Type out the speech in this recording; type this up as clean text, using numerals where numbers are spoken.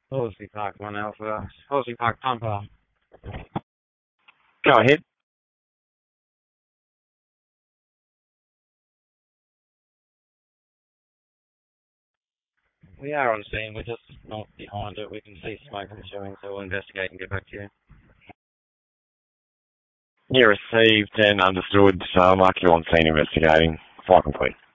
Horsley Park 1 Alpha. Horsley Park Pumper. Go ahead. We are on scene, we're just not behind it. We can see smoke pursuing, so we'll investigate and get back to you. Yeah, received and understood. So I'll mark you on scene investigating. File complete.